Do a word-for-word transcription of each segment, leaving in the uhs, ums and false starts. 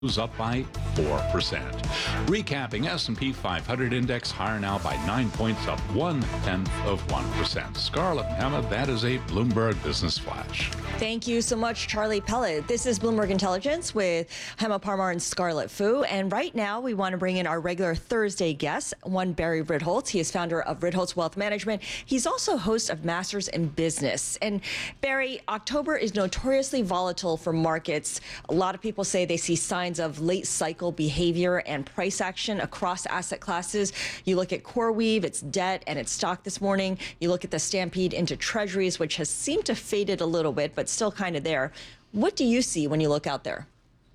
was up by four percent. Recapping, S and P five hundred index higher now by nine points, up one-tenth of one percent. Scarlett and Emma, that is a Bloomberg Business Flash. Thank you so much, Charlie Pellet. This is Bloomberg Intelligence with Hema Parmar and Scarlett Fu. And right now, we want to bring in our regular Thursday guest, one Barry Ritholtz. He is founder of Ritholtz Wealth Management. He's also host of Masters in Business. And Barry, October is notoriously volatile for markets. A lot of people say they see signs of late cycle behavior and price action across asset classes. You look at CoreWeave, its debt and its stock this morning. You look at the stampede into treasuries, which has seemed to faded a little bit, but still kind of there. What do you see when you look out there?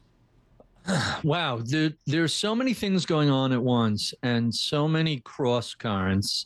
Wow, there, there's so many things going on at once and so many cross currents.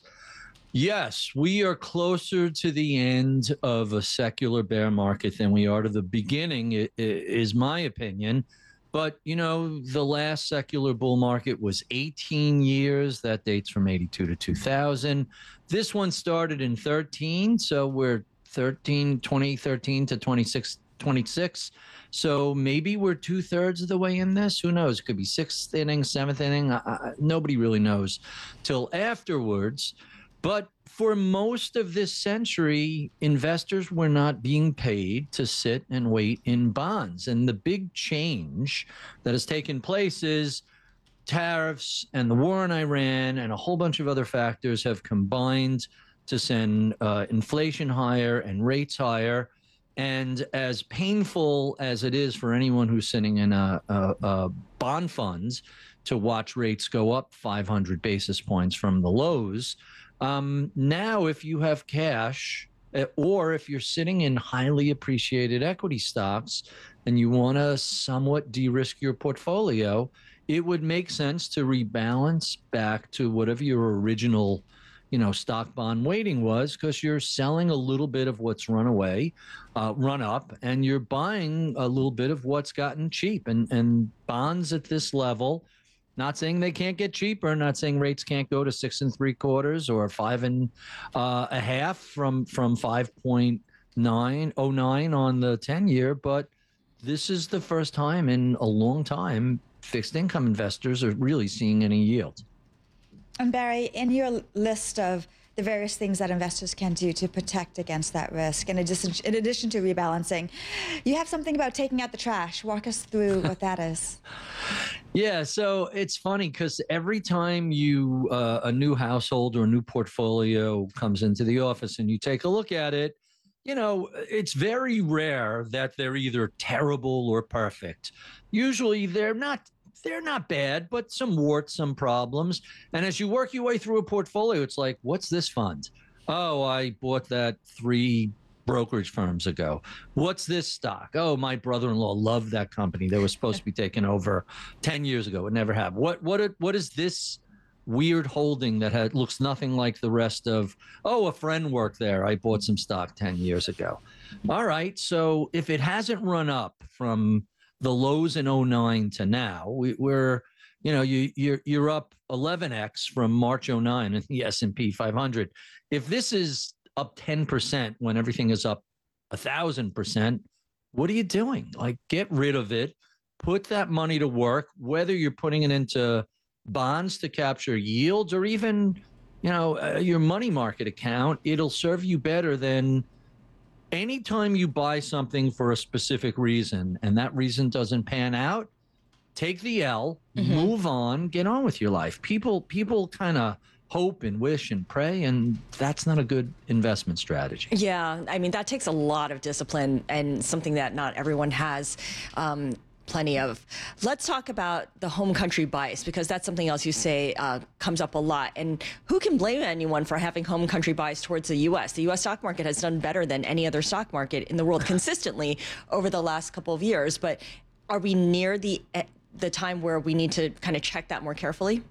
Yes, we are closer to the end of a secular bear market than we are to the beginning, is my opinion. But, you know, the last secular bull market was eighteen years. That dates from eighty-two to two thousand. This one started in thirteen, so we're thirteen, twenty thirteen to twenty-six, twenty-six. So maybe we're two thirds of the way in this. Who knows? It could be sixth inning, seventh inning. Uh, nobody really knows till afterwards. But for most of this century, investors were not being paid to sit and wait in bonds. And the big change that has taken place is tariffs and the war in Iran and a whole bunch of other factors have combined to send uh, inflation higher and rates higher. And as painful as it is for anyone who's sitting in a, a, a bond funds to watch rates go up five hundred basis points from the lows, um, now if you have cash or if you're sitting in highly appreciated equity stocks and you want to somewhat de-risk your portfolio, it would make sense to rebalance back to whatever your original you know, stock bond weighting was, because you're selling a little bit of what's run away, uh, run up, and you're buying a little bit of what's gotten cheap. And, and bonds at this level, not saying they can't get cheaper, not saying rates can't go to six and three quarters or five and uh, a half from, from five point nine oh nine on the ten year, but this is the first time in a long time fixed income investors are really seeing any yield. And Barry, in your list of the various things that investors can do to protect against that risk, in addition, in addition to rebalancing, you have something about taking out the trash. Walk us through what that is. Yeah, so it's funny because every time you uh, a new household or a new portfolio comes into the office and you take a look at it, you know, it's very rare that they're either terrible or perfect. Usually they're not They're not bad, but some warts, some problems. And as you work your way through a portfolio, it's like, what's this fund? Oh, I bought that three brokerage firms ago. What's this stock? Oh, my brother-in-law loved that company. They were supposed to be taken over ten years ago. It never happened. What what what is this weird holding that had, looks nothing like the rest of, oh, a friend worked there. I bought some stock ten years ago. All right. So if it hasn't run up from the lows in oh nine to now, we, we're, you know, you, you're, you're up eleven X from March oh nine in the S and P five hundred. If this is up ten percent when everything is up a thousand percent, what are you doing? Like, get rid of it, put that money to work, whether you're putting it into bonds to capture yields or even, you know, uh, your money market account. It'll serve you better than anytime you buy something for a specific reason and that reason doesn't pan out, take the L, mm-hmm. move on, get on with your life. People people kind of hope and wish and pray, and that's not a good investment strategy. Yeah, I mean, that takes a lot of discipline and something that not everyone has. Um, plenty of. Let's talk about the home country bias, because that's something else you say uh, comes up a lot. And who can blame anyone for having home country bias towards the U S? The U S stock market has done better than any other stock market in the world consistently over the last couple of years. But are we near the the time where we need to kind of check that more carefully?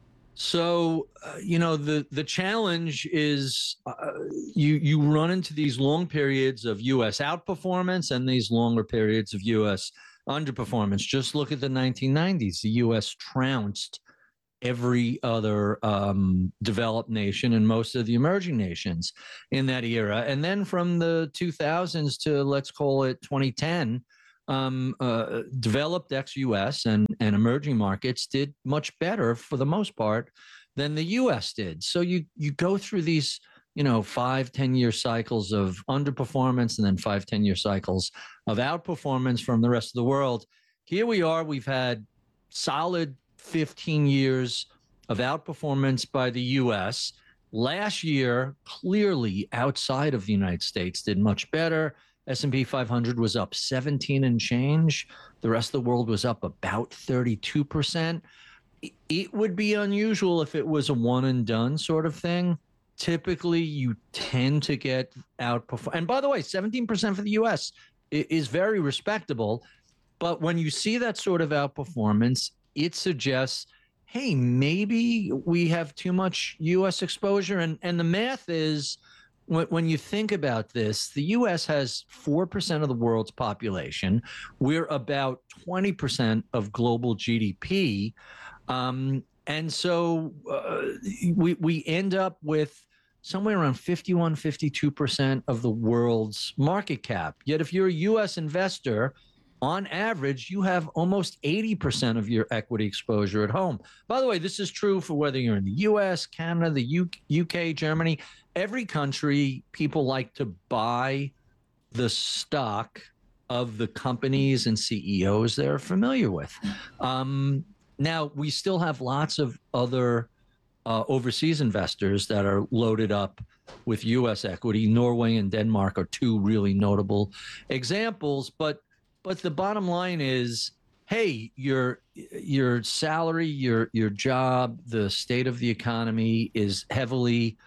So, uh, you know, the, the challenge is uh, you, you run into these long periods of U S outperformance and these longer periods of U S underperformance. Just look at the nineteen nineties. The U S trounced every other um, developed nation and most of the emerging nations in that era. And then from the two thousands to, let's call it twenty ten, um, uh, developed ex-U S and, and emerging markets did much better for the most part than the U S did. So you you go through these, you know, five, ten year cycles of underperformance and then five, ten year cycles of outperformance from the rest of the world. Here we are, we've had solid fifteen years of outperformance by the U S. Last year, clearly outside of the United States, did much better. S and P five hundred was up seventeen and change. The rest of the world was up about thirty-two percent. It would be unusual if it was a one and done sort of thing. Typically, you tend to get outperformed. And by the way, seventeen percent for the U S is very respectable. But when you see that sort of outperformance, it suggests, hey, maybe we have too much U S exposure. And, and the math is, when you think about this, the U S has four percent of the world's population. We're about twenty percent of global G D P. Um, and so uh, we, we end up with somewhere around fifty-one, fifty-two percent of the world's market cap. Yet if you're a U S investor, on average, you have almost eighty percent of your equity exposure at home. By the way, this is true for whether you're in the U S, Canada, the U K, Germany. Every country, people like to buy the stock of the companies and C E Os they're familiar with. Um, now, we still have lots of other uh, overseas investors that are loaded up with U S equity. Norway and Denmark are two really notable examples, but But the bottom line is, hey, your your salary, your your job, the state of the economy is heavily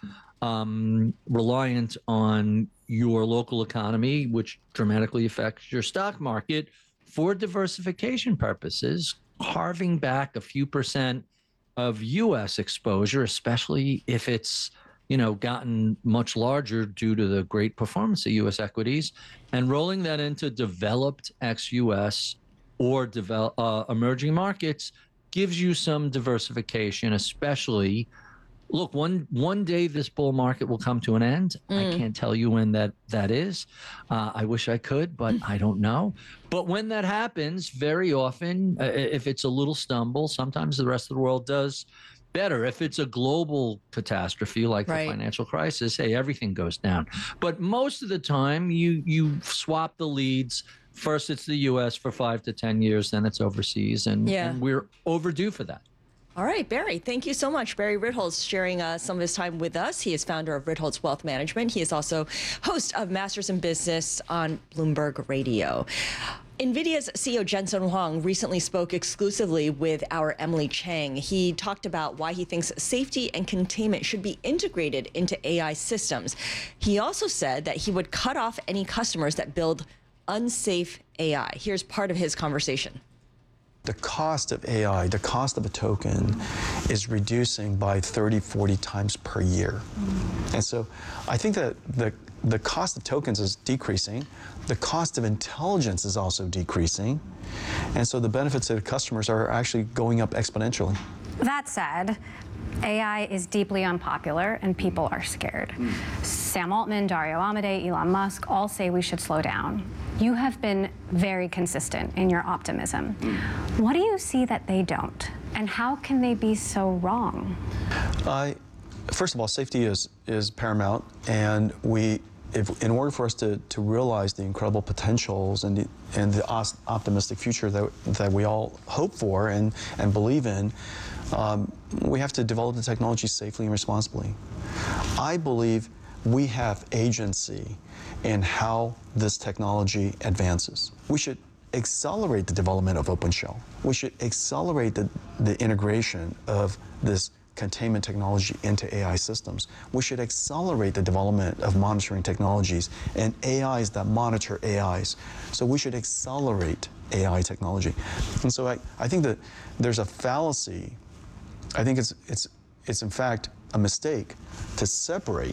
um, reliant on your local economy, which dramatically affects your stock market. For diversification purposes, carving back a few percent of U S exposure, especially if it's, you know, gotten much larger due to the great performance of U S equities, and rolling that into developed ex-U S or develop, uh, emerging markets gives you some diversification, especially, look, one one day this bull market will come to an end. Mm. I can't tell you when that, that is. Uh, I wish I could, but I don't know. But when that happens, very often, uh, if it's a little stumble, sometimes the rest of the world does better. If it's a global catastrophe like right. the financial crisis, hey, everything goes down. But most of the time, you you swap the leads. First, it's the U S for five to ten years, then it's overseas, and, yeah. and we're overdue for that. All right, Barry, thank you so much. Barry Ritholtz sharing uh, some of his time with us. He is founder of Ritholtz Wealth Management. He is also host of Masters in Business on Bloomberg Radio. NVIDIA's C E O Jensen Huang recently spoke exclusively with our Emily Chang. He talked about why he thinks safety and containment should be integrated into A I systems. He also said that he would cut off any customers that build unsafe A I. Here's part of his conversation. The cost of A I, the cost of a token, is reducing by thirty, forty times per year. Mm. And so I think that the, the cost of tokens is decreasing. The cost of intelligence is also decreasing. And so the benefits to the customers are actually going up exponentially. That said, A I is deeply unpopular and people are scared. Mm. Sam Altman, Dario Amodei, Elon Musk all say we should slow down. You have been very consistent in your optimism. Mm. What do you see that they don't? And how can they be so wrong? I, first of all, safety is, is paramount, and we, if, in order for us to, to realize the incredible potentials and the, and the optimistic future that, that we all hope for and, and believe in, um, we have to develop the technology safely and responsibly. I believe we have agency in how this technology advances. We should accelerate the development of OpenShell. We should accelerate the, the integration of this containment technology into A I systems. We should accelerate the development of monitoring technologies and A Is that monitor A Is. So we should accelerate A I technology. And so I, I think that there's a fallacy. I think it's, it's, it's in fact a mistake to separate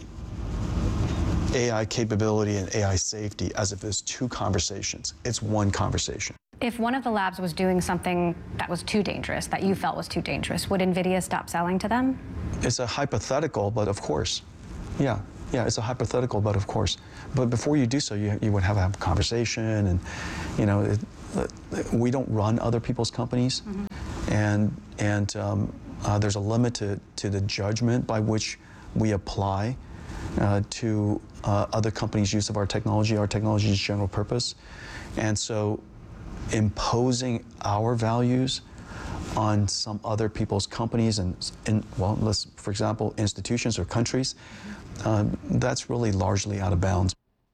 A I capability and A I safety as if there's two conversations. It's one conversation. If one of the labs was doing something that was too dangerous, that you felt was too dangerous, would NVIDIA stop selling to them? It's a hypothetical, but of course. Yeah, yeah, it's a hypothetical, but of course. But before you do so, you, you would have a conversation, and, you know, it, we don't run other people's companies, mm-hmm. and and um, uh, there's a limit to, to the judgment by which we apply uh, to uh, other companies' use of our technology. Our technology is general purpose, and so imposing our values on some other people's companies and, and well, let's, for example, institutions or countries, uh, that's really largely out of bounds.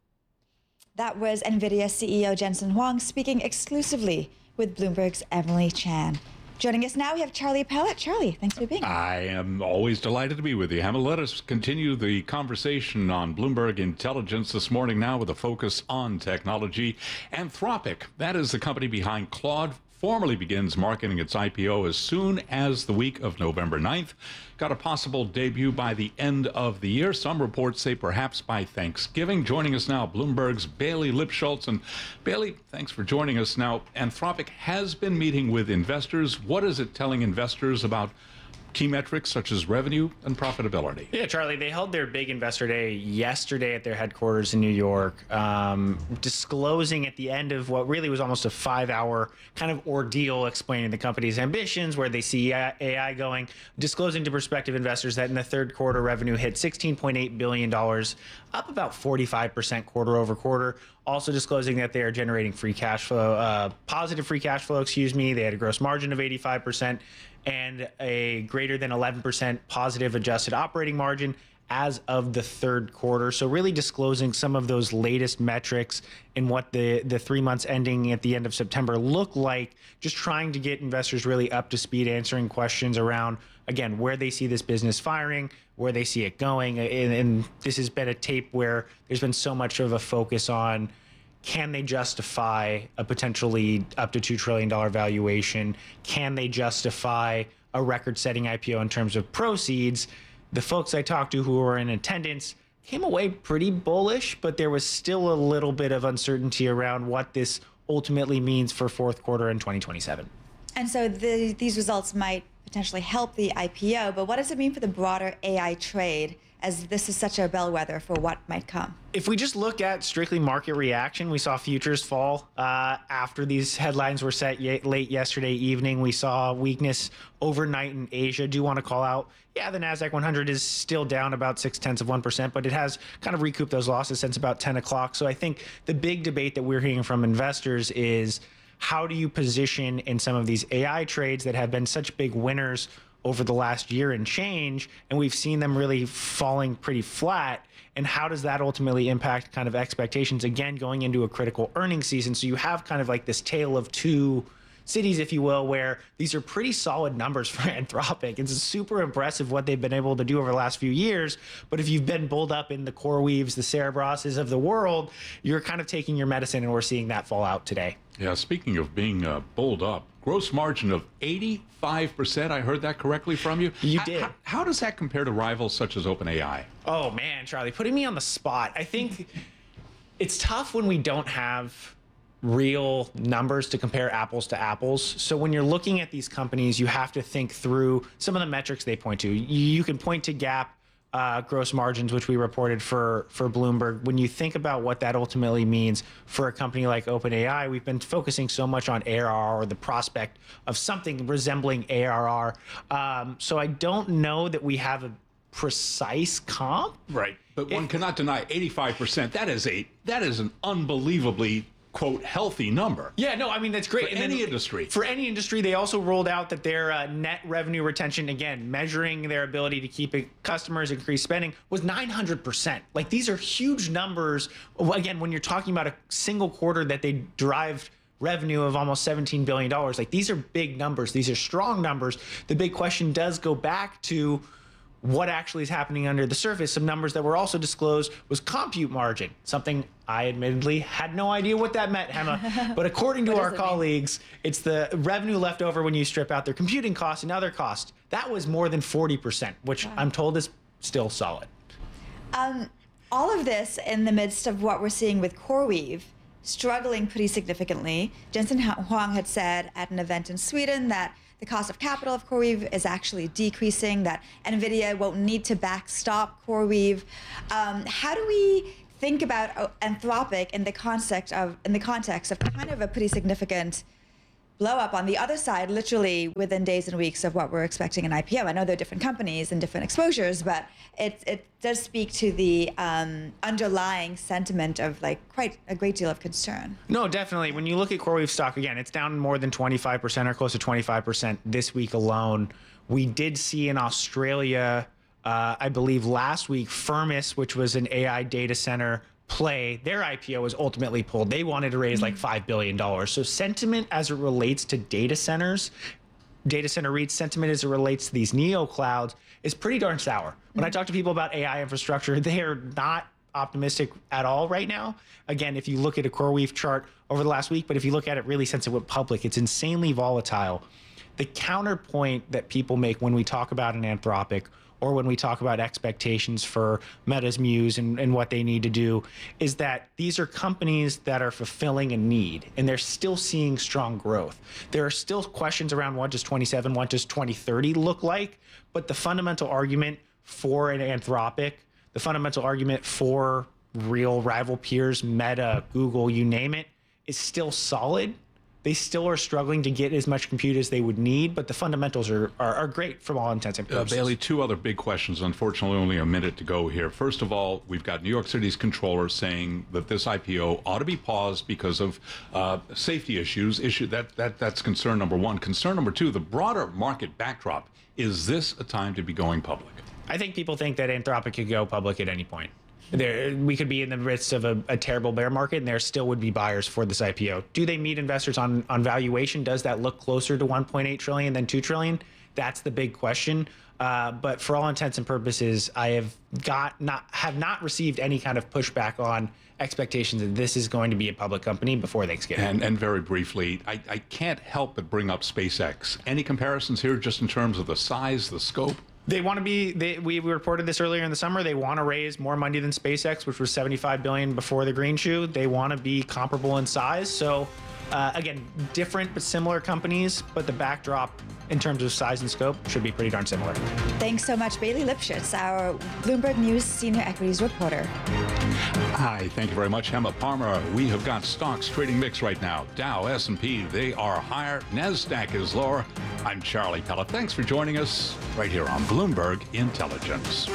That was NVIDIA C E O Jensen Huang speaking exclusively with Bloomberg's Emily Chan. Joining us now, we have Charlie Pellet. Charlie, thanks for being here. I am always delighted to be with you, Emma. Let us continue the conversation on Bloomberg Intelligence this morning now with a focus on technology. Anthropic, that is the company behind Claude, formally begins marketing its I P O as soon as the week of November ninth. Got a possible debut by the end of the year. Some reports say perhaps by Thanksgiving. Joining us now, Bloomberg's Bailey Lipschultz. And Bailey, thanks for joining us. Now, Anthropic has been meeting with investors. What is it telling investors about key metrics such as revenue and profitability? Yeah, Charlie, they held their big investor day yesterday at their headquarters in New York, um, disclosing at the end of what really was almost a five-hour kind of ordeal explaining the company's ambitions, where they see A I going, disclosing to prospective investors that in the third quarter revenue hit sixteen point eight billion dollars, up about forty-five percent quarter over quarter. Also disclosing that they are generating free cash flow, uh, positive free cash flow, excuse me. They had a gross margin of eighty-five percent and a greater than eleven percent positive adjusted operating margin as of the third quarter. So really disclosing some of those latest metrics and what the, the three months ending at the end of September look like, just trying to get investors really up to speed, answering questions around, again, where they see this business firing, where they see it going. And, and this has been a tape where there's been so much of a focus on, can they justify a potentially up to two trillion dollars valuation? Can they justify a record-setting I P O in terms of proceeds? The folks I talked to who were in attendance came away pretty bullish, but there was still a little bit of uncertainty around what this ultimately means for fourth quarter in twenty twenty-seven. And so the, these results might potentially help the I P O, but what does it mean for the broader A I trade, as this is such a bellwether for what might come? If we just look at strictly market reaction, we saw futures fall uh, after these headlines were set ye- late yesterday evening. We saw weakness overnight in Asia. Do want to call out, yeah, the NASDAQ one hundred is still down about six tenths of one percent, but it has kind of recouped those losses since about ten o'clock. So I think the big debate that we're hearing from investors is, how do you position in some of these A I trades that have been such big winners over the last year and change, and we've seen them really falling pretty flat, and how does that ultimately impact kind of expectations, again, going into a critical earnings season? So you have kind of like this tale of two cities, if you will, where these are pretty solid numbers for Anthropic. It's super impressive what they've been able to do over the last few years. But if you've been bulled up in the CoreWeaves, the Cerebroses of the world, you're kind of taking your medicine, and we're seeing that fall out today. Yeah, speaking of being uh, bulled up, gross margin of eighty-five percent. I heard that correctly from you? You H- did. How, how does that compare to rivals such as OpenAI? Oh, man, Charlie, putting me on the spot. I think it's tough when we don't have real numbers to compare apples to apples. So when you're looking at these companies, you have to think through some of the metrics they point to. You can point to GAAP uh, gross margins, which we reported for, for Bloomberg. When you think about what that ultimately means for a company like OpenAI, we've been focusing so much on A R R, or the prospect of something resembling A R R. Um, so I don't know that we have a precise comp. Right. But one If- cannot deny eighty-five percent. That is a that is an unbelievably, quote, healthy number. Yeah, no, I mean, that's great. For And then any industry. For any industry, they also rolled out that their uh, net revenue retention, again, measuring their ability to keep it, customers, increase spending, was nine hundred percent. Like, these are huge numbers. Again, when you're talking about a single quarter that they derived revenue of almost seventeen billion dollars, like, these are big numbers. These are strong numbers. The big question does go back to what actually is happening under the surface. Some numbers that were also disclosed was compute margin, something I admittedly had no idea what that meant, Emma. But according to What our does it mean? colleagues, it's the revenue left over when you strip out their computing costs and other costs. That was more than forty percent, which I'm told is still solid. Um, all of this in the midst of what we're seeing with CoreWeave struggling pretty significantly. Jensen Huang had said at an event in Sweden that the cost of capital of CoreWeave is actually decreasing, that NVIDIA won't need to backstop CoreWeave. Um, how do we think about uh, Anthropic in the context of in the context of kind of a pretty significant blow up on the other side, literally within days and weeks of what we're expecting an I P O. I know they're different companies and different exposures, but it it does speak to the um, underlying sentiment of like quite a great deal of concern. No, definitely. When you look at CoreWeave stock, again, it's down more than twenty-five percent or close to twenty-five percent this week alone. We did see in Australia, uh, I believe last week, Firmus, which was an A I data center play, their I P O was ultimately pulled. They wanted to raise like five billion dollars. So sentiment as it relates to data centers, data center REITs, sentiment as it relates to these neo clouds is pretty darn sour. When I talk to people about A I infrastructure, they are not optimistic at all right now. Again, if you look at a CoreWeave chart over the last week, but if you look at it really since it went public, it's insanely volatile. The counterpoint that people make when we talk about an Anthropic or when we talk about expectations for Meta's Muse and, and what they need to do, is that these are companies that are fulfilling a need, and they're still seeing strong growth. There are still questions around what does twenty-seven, what does twenty thirty look like, but the fundamental argument for an Anthropic, the fundamental argument for real rival peers, Meta, Google, you name it, is still solid. They still are struggling to get as much compute as they would need, but the fundamentals are, are, are great from all intents and purposes. Uh, Bailey, two other big questions. Unfortunately, only a minute to go here. First of all, we've got New York City's controller saying that this I P O ought to be paused because of uh, safety issues. Issue that that that's concern number one. Concern number two, the broader market backdrop. Is this a time to be going public? I think people think that Anthropic could go public at any point. There, we could be in the midst of a, a terrible bear market, and there still would be buyers for this I P O. Do they meet investors on, on valuation? Does that look closer to one point eight trillion than two trillion? That's the big question. Uh, but for all intents and purposes, I have got not have not received any kind of pushback on expectations that this is going to be a public company before Thanksgiving. And, and very briefly, I, I can't help but bring up SpaceX. Any comparisons here just in terms of the size, the scope? They want to be, they, we reported this earlier in the summer, they want to raise more money than SpaceX, which was seventy-five billion dollars before the green shoe. They want to be comparable in size. So uh, again, different but similar companies, but the backdrop in terms of size and scope should be pretty darn similar. Thanks so much, Bailey Lipschitz, our Bloomberg News senior equities reporter. Hi, thank you very much, Emma Parmer. We have got stocks trading mix right now. Dow, S and P, they are higher. NASDAQ is lower. I'm Charlie Pella. Thanks for joining us right here on Bloomberg Intelligence.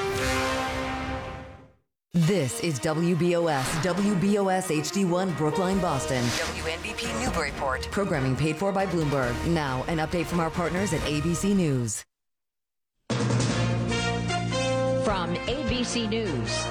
This is W B O S, W B O S H D one Brookline, Boston. W N B P Newburyport. Programming paid for by Bloomberg. Now, an update from our partners at A B C News. From A B C News,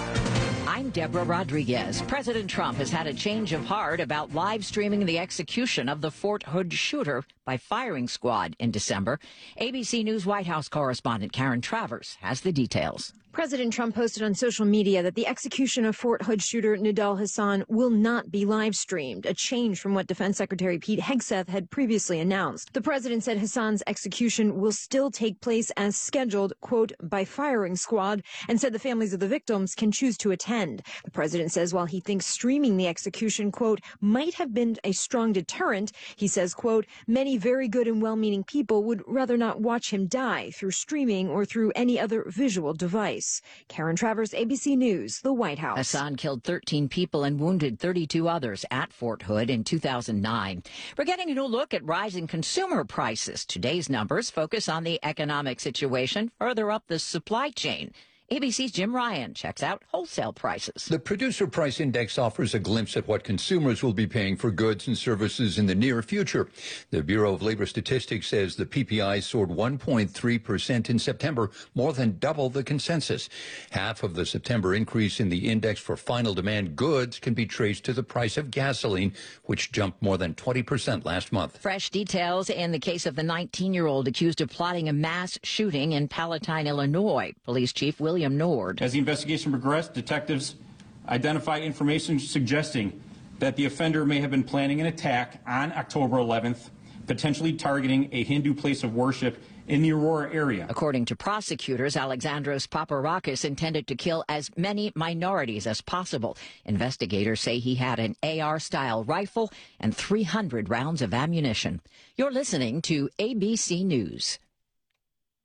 I'm Deborah Rodriguez. President Trump has had a change of heart about live streaming the execution of the Fort Hood shooter by firing squad in December. A B C News White House correspondent Karen Travers has the details. President Trump posted on social media that the execution of Fort Hood shooter Nidal Hasan will not be live streamed, a change from what Defense Secretary Pete Hegseth had previously announced. The president said Hasan's execution will still take place as scheduled, quote, by firing squad, and said the families of the victims can choose to attend. The president says while he thinks streaming the execution, quote, might have been a strong deterrent, he says, quote, many very good and well-meaning people would rather not watch him die through streaming or through any other visual device. Karen Travers, A B C News, the White House. Hasan killed thirteen people and wounded thirty-two others at Fort Hood in two thousand nine. We're getting a new look at rising consumer prices. Today's numbers focus on the economic situation further up the supply chain. A B C's Jim Ryan checks out wholesale prices. The Producer Price Index offers a glimpse at what consumers will be paying for goods and services in the near future. The Bureau of Labor Statistics says the P P I soared one point three percent in September, more than double the consensus. Half of the September increase in the index for final demand goods can be traced to the price of gasoline, which jumped more than twenty percent last month. Fresh details in the case of the nineteen-year-old accused of plotting a mass shooting in Palatine, Illinois. Police Chief William Nord. As the investigation progressed, detectives identified information suggesting that the offender may have been planning an attack on October eleventh, potentially targeting a Hindu place of worship in the Aurora area. According to prosecutors, Alexandros Paparakis intended to kill as many minorities as possible. Investigators say he had an A R-style rifle and three hundred rounds of ammunition. You're listening to A B C News.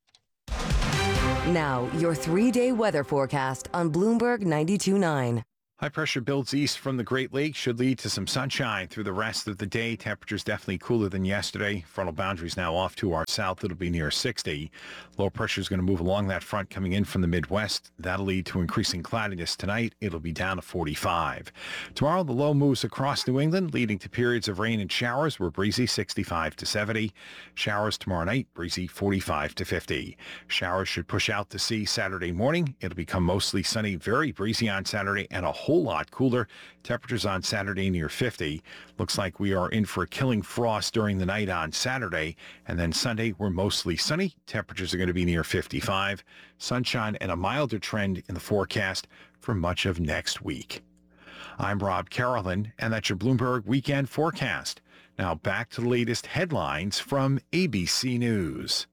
Now, your three-day weather forecast on Bloomberg ninety-two point nine. High pressure builds east from the Great Lakes, should lead to some sunshine through the rest of the day. Temperatures definitely cooler than yesterday. Frontal boundaries now off to our south. It'll be near sixty. Low pressure is going to move along that front coming in from the Midwest. That'll lead to increasing cloudiness tonight. It'll be down to forty-five. Tomorrow, the low moves across New England, leading to periods of rain and showers. We're breezy, sixty-five to seventy. Showers tomorrow night, breezy, forty-five to fifty. Showers should push out to sea Saturday morning. It'll become mostly sunny, very breezy on Saturday, and a whole lot cooler. Temperatures on Saturday near fifty. Looks like we are in for a killing frost during the night on Saturday. And then Sunday, we're mostly sunny. Temperatures are going to be near fifty-five. Sunshine and a milder trend in the forecast for much of next week. I'm Rob Carolyn, and that's your Bloomberg Weekend Forecast. Now back to the latest headlines from A B C News.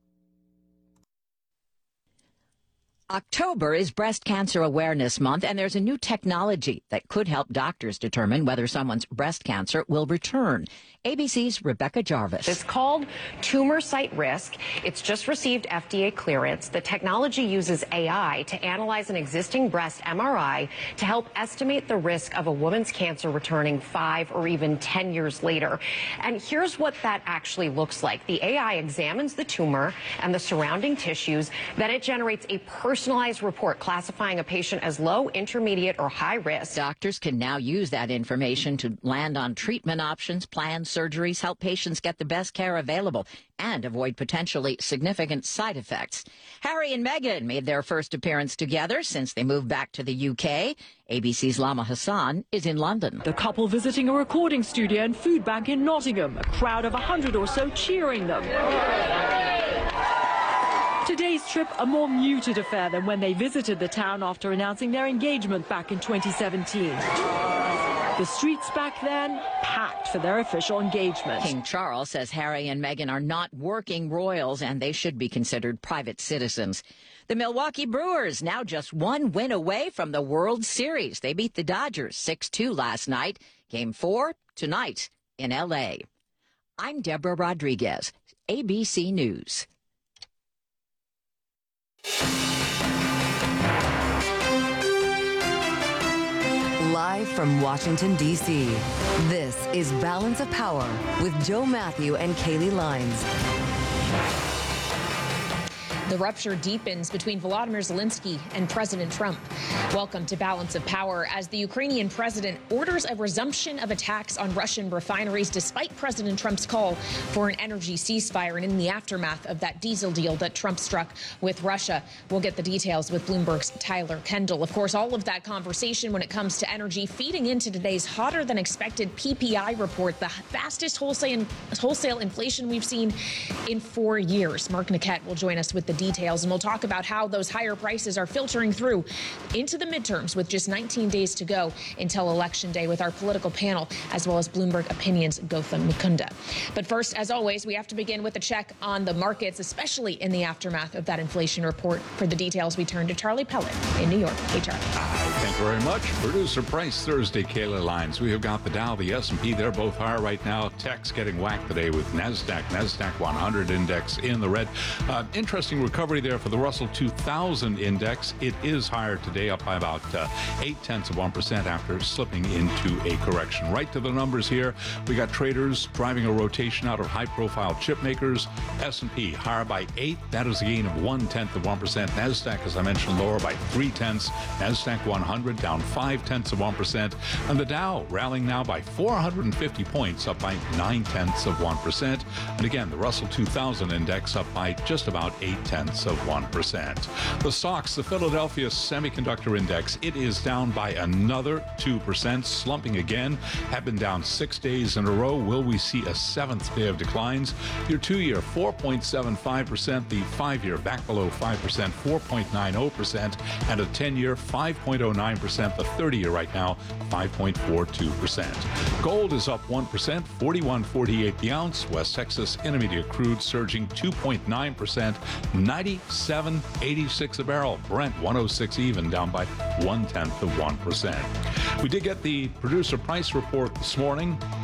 October is Breast Cancer Awareness Month, and there's a new technology that could help doctors determine whether someone's breast cancer will return. A B C's Rebecca Jarvis. It's called Tumor Site Risk. It's just received F D A clearance. The technology uses A I to analyze an existing breast M R I to help estimate the risk of a woman's cancer returning five or even ten years later. And here's what that actually looks like. The A I examines the tumor and the surrounding tissues. Then it generates a personalized report classifying a patient as low, intermediate, or high risk. Doctors can now use that information to land on treatment options, plans, surgeries, help patients get the best care available, and avoid potentially significant side effects. Harry and Meghan made their first appearance together since they moved back to the U K. A B C's Lama Hassan is in London. The couple visiting a recording studio and food bank in Nottingham, a crowd of a hundred or so cheering them. Today's trip a more muted affair than when they visited the town after announcing their engagement back in twenty seventeen. The streets back then packed for their official engagement. King Charles says Harry and Meghan are not working royals and they should be considered private citizens. The Milwaukee Brewers now just one win away from the World Series. They beat the Dodgers six two last night. Game four tonight in L A. I'm Deborah Rodriguez, A B C News. Live from Washington, D C, this is Balance of Power with Joe Matthew and Kaylee Lines. The rupture deepens between Volodymyr Zelensky and President Trump. Welcome to Balance of Power as the Ukrainian president orders a resumption of attacks on Russian refineries despite President Trump's call for an energy ceasefire and in the aftermath of that diesel deal that Trump struck with Russia. We'll get the details with Bloomberg's Tyler Kendall. Of course, all of that conversation when it comes to energy feeding into today's hotter than expected P P I report, the fastest wholesale, wholesale inflation we've seen in four years. Mark Niquette will join us with the details, and we'll talk about how those higher prices are filtering through into the midterms with just nineteen days to go until Election Day with our political panel, as well as Bloomberg Opinion's Gautam Mukunda. But first, as always, we have to begin with a check on the markets, especially in the aftermath of that inflation report. For the details, we turn to Charlie Pellet in New York. Hey, Charlie. Thank you very much. Producer Price Thursday, Kayla Lines. We have got the Dow, the S and P. They're both higher right now. Tech's getting whacked today with NASDAQ. NASDAQ one hundred index in the red. Uh, interesting recovery there for the Russell two thousand index. It is higher today, up by about uh, eight tenths of one percent after slipping into a correction. Right to the numbers here. We got traders driving a rotation out of high-profile chip makers. S and P higher by eight. That is a gain of one tenth of one percent. NASDAQ, as I mentioned, lower by three tenths. NASDAQ one hundred down five tenths of one percent. And the Dow rallying now by four hundred fifty points, up by nine tenths of one percent. And again, the Russell two thousand index up by just about eight tenths of one percent. The stocks, the Philadelphia Semiconductor Index, it is down by another two percent, slumping again, have been down six days in a row. Will we see a seventh day of declines? Your two-year, four point seven five percent, the five-year back below five percent, four point nine zero percent, and a ten-year, five point zero nine percent, the thirty-year right now, five point four two percent. Gold is up one percent, forty-one forty-eight the ounce. West Texas Intermediate crude surging two point nine percent, ninety-seven eighty-six a barrel. Brent one oh six even, down by one tenth of one percent. We did get the producer price report this morning.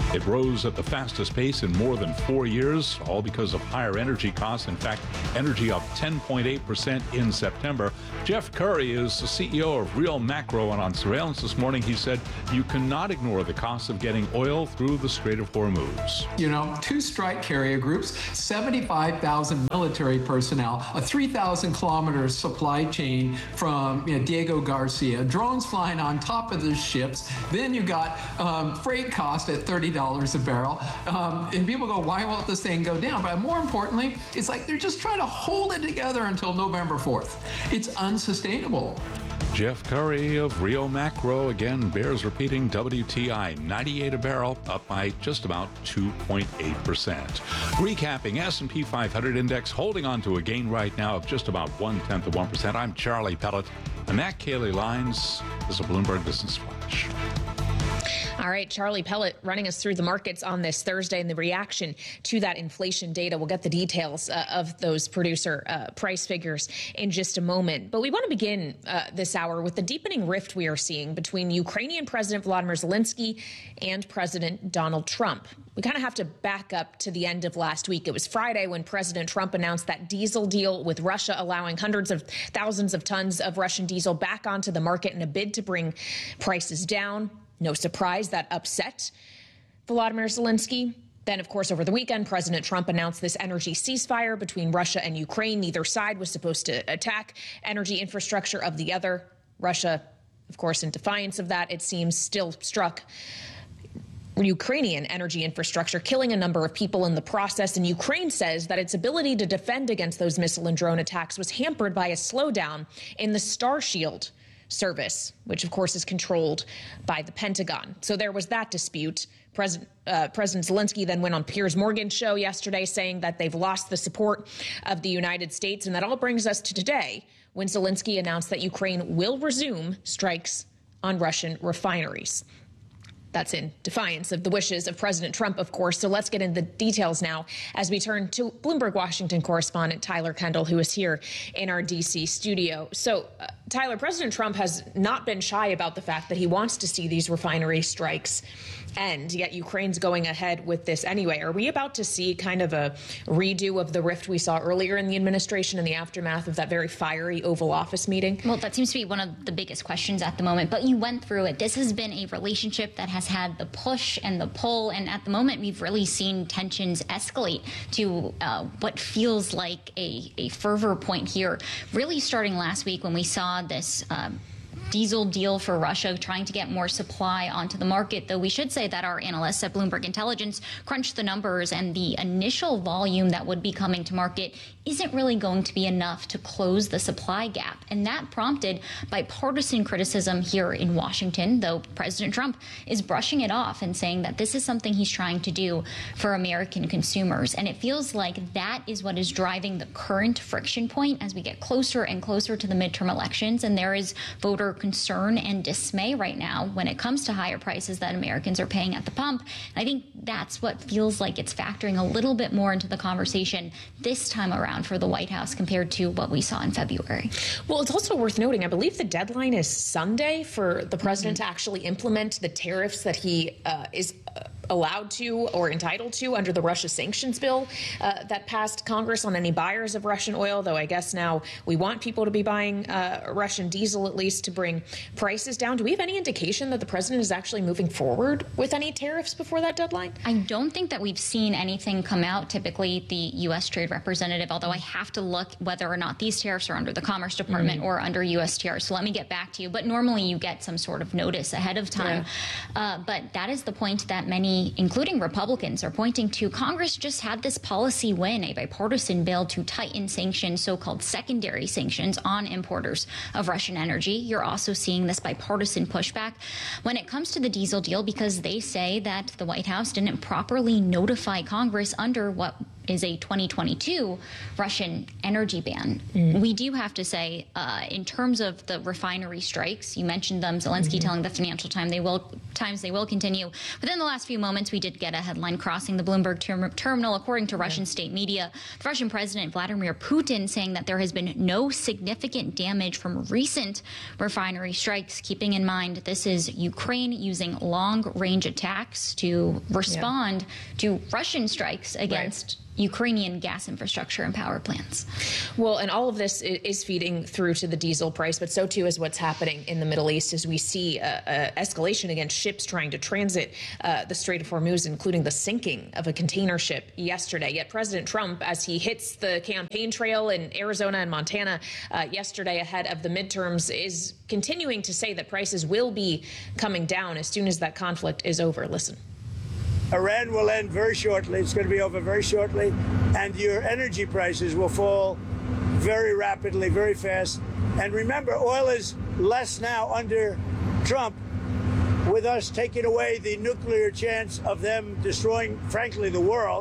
It rose at the fastest pace in more than four years, all because of higher energy costs. In fact, energy up ten point eight percent in September. Jeff Curry is the C E O of Real Macro, and on Surveillance this morning, he said you cannot ignore the cost of getting oil through the Strait of Hormuz. You know, two strike carrier groups, seventy-five thousand military personnel, a three thousand kilometer supply chain from you know, Diego Garcia, drones flying on top of the ships. Then you got um, freight cost at thirty dollars a barrel. Um, and people go, why won't this thing go down? But more importantly, it's like they're just trying to hold it together until November fourth. It's unsustainable. Jeff Curry of Rio Macro again bears repeating. W T I ninety-eight a barrel, up by just about two point eight percent. Recapping, S and P five hundred index holding on to a gain right now of just about one-tenth of one percent. I'm Charlie Pellet, and that Kaylee Lines is a Bloomberg Business Flash. All right, Charlie Pellet running us through the markets on this Thursday and the reaction to that inflation data. We'll get the details uh, of those producer uh, price figures in just a moment. But we want to begin uh, this hour with the deepening rift we are seeing between Ukrainian President Volodymyr Zelensky and President Donald Trump. We kind of have to back up to the end of last week. It was Friday when President Trump announced that diesel deal with Russia, allowing hundreds of thousands of tons of Russian diesel back onto the market in a bid to bring prices down. No surprise that upset Volodymyr Zelensky. Then, of course, over the weekend, President Trump announced this energy ceasefire between Russia and Ukraine. Neither side was supposed to attack energy infrastructure of the other. Russia, of course, in defiance of that, it seems, still struck Ukrainian energy infrastructure, killing a number of people in the process. And Ukraine says that its ability to defend against those missile and drone attacks was hampered by a slowdown in the Starshield service, which of course is controlled by the Pentagon. So there was that dispute. President, uh, President Zelensky then went on Piers Morgan's show yesterday saying that they've lost the support of the United States. And that all brings us to today, when Zelensky announced that Ukraine will resume strikes on Russian refineries. That's in defiance of the wishes of President Trump, of course. So let's get into the details now as we turn to Bloomberg Washington correspondent Tyler Kendall, who is here in our D C studio. So, uh, Tyler, President Trump has not been shy about the fact that he wants to see these refinery strikes end, yet Ukraine's going ahead with this anyway. Are we about to see kind of a redo of the rift we saw earlier in the administration in the aftermath of that very fiery Oval Office meeting? Well, that seems to be one of the biggest questions at the moment, but you went through it. This has been a relationship that has had the push and the pull, and at the moment we've really seen tensions escalate to uh, what feels like a, a fervor point here, really starting last week when we saw this uh, diesel deal for Russia, trying to get more supply onto the market, though we should say that our analysts at Bloomberg Intelligence crunched the numbers, and the initial volume that would be coming to market isn't really going to be enough to close the supply gap. And that prompted bipartisan criticism here in Washington, though President Trump is brushing it off and saying that this is something he's trying to do for American consumers. And it feels like that is what is driving the current friction point as we get closer and closer to the midterm elections. And there is voter concern and dismay right now when it comes to higher prices that Americans are paying at the pump. And I think that's what feels like it's factoring a little bit more into the conversation this time around for the White House compared to what we saw in February. Well, it's also worth noting, I believe the deadline is Sunday for the president mm-hmm. to actually implement the tariffs that he uh, is uh, allowed to or entitled to under the Russia sanctions bill uh, that passed Congress on any buyers of Russian oil, though I guess now we want people to be buying uh, Russian diesel at least to bring prices down. Do we have any indication that the president is actually moving forward with any tariffs before that deadline? I don't think that we've seen anything come out. Typically, the U S Trade Representative, although I have to look whether or not these tariffs are under the Commerce Department mm-hmm. or under U S T R. So let me get back to you. But normally you get some sort of notice ahead of time. Yeah. Uh, but that is the point that many, including Republicans, are pointing to. Congress just had this policy win, a bipartisan bill to tighten sanctions, so-called secondary sanctions on importers of Russian energy. You're also seeing this bipartisan pushback when it comes to the diesel deal because they say that the White House didn't properly notify Congress under what is a twenty twenty-two Russian energy ban. Mm. We do have to say, uh, in terms of the refinery strikes, you mentioned them, Zelensky mm-hmm. telling the Financial Times they will times they will continue. Within the last few moments, we did get a headline crossing the Bloomberg term terminal, according to Russian state media. The Russian President Vladimir Putin saying that there has been no significant damage from recent refinery strikes, keeping in mind this is Ukraine using long-range attacks to respond yeah. to Russian strikes against right. Ukrainian gas infrastructure and power plants. Well, and all of this is feeding through to the diesel price, but so too is what's happening in the Middle East as we see uh, uh, escalation against ships trying to transit uh, the Strait of Hormuz, including the sinking of a container ship yesterday. Yet President Trump, as he hits the campaign trail in Arizona and Montana uh, yesterday ahead of the midterms, is continuing to say that prices will be coming down as soon as that conflict is over. Listen. Iran will end very shortly. It's going to be over very shortly. And your energy prices will fall very rapidly, very fast. And remember, oil is less now under Trump, with us taking away the nuclear chance of them destroying, frankly, the world.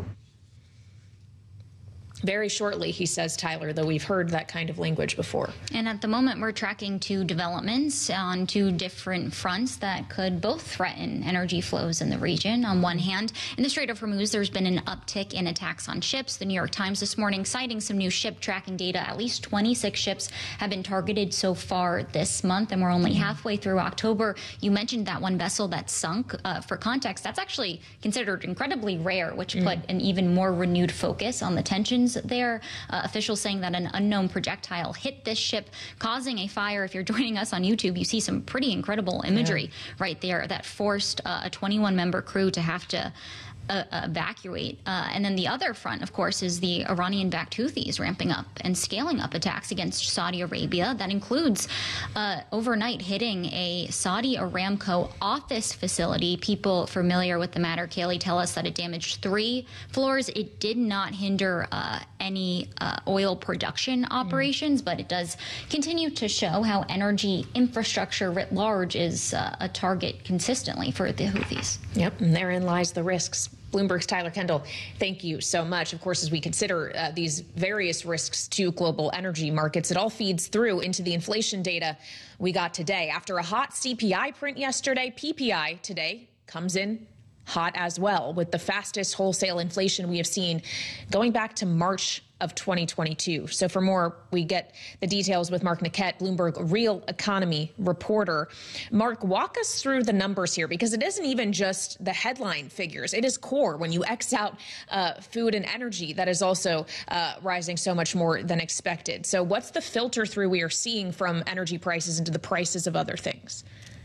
Very shortly, he says, Tyler, though we've heard that kind of language before. And at the moment, we're tracking two developments on two different fronts that could both threaten energy flows in the region. On one hand, in the Strait of Hormuz, there's been an uptick in attacks on ships. The New York Times this morning citing some new ship tracking data. At least twenty-six ships have been targeted so far this month, and we're only halfway through October. You mentioned that one vessel that sunk. Uh, for context, that's actually considered incredibly rare, which mm. put an even more renewed focus on the tensions there. Uh, officials saying that an unknown projectile hit this ship, causing a fire. If you're joining us on YouTube, you see some pretty incredible imagery yeah. right there that forced uh, a twenty-one member crew to have to Uh, evacuate. Uh, and then the other front, of course, is the Iranian-backed Houthis ramping up and scaling up attacks against Saudi Arabia. That includes uh, overnight hitting a Saudi Aramco office facility. People familiar with the matter, Kaylee, tell us that it damaged three floors. It did not hinder uh, any uh, oil production operations, mm. but it does continue to show how energy infrastructure writ large is uh, a target consistently for the Houthis. Yep, and therein lies the risks. Bloomberg's Tyler Kendall, thank you so much. Of course, as we consider uh, these various risks to global energy markets, it all feeds through into the inflation data we got today. After a hot C P I print yesterday, P P I today comes in hot as well, with the fastest wholesale inflation we have seen going back to March of twenty twenty-two. So for more, we get the details with Mark Niquette, Bloomberg Real Economy reporter. Mark, walk us through the numbers here, because it isn't even just the headline figures. It is core. When you X out uh, food and energy, that is also uh, rising so much more than expected. So what's the filter through we are seeing from energy prices into the prices of other things?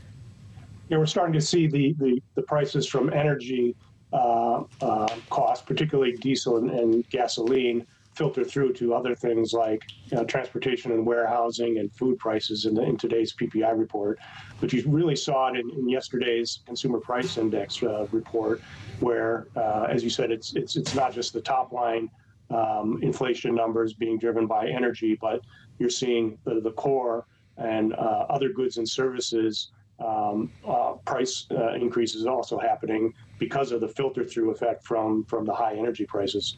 Yeah, we're starting to see the, the, the prices from energy uh, uh, costs, particularly diesel and, and gasoline, filter through to other things like you know, transportation and warehousing and food prices in, the, in today's P P I report. But you really saw it in, in yesterday's Consumer Price Index uh, report, where, uh, as you said, it's it's it's not just the top line um, inflation numbers being driven by energy, but you're seeing the, the core and uh, other goods and services um, uh, price uh, increases also happening because of the filter through effect from from the high energy prices.